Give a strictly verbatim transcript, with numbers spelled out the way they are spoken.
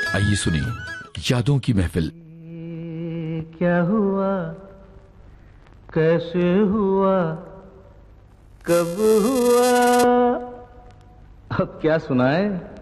आइए सुनिए यादों की महफिल। क्या हुआ, कैसे हुआ, कब हुआ, अब क्या सुनाए।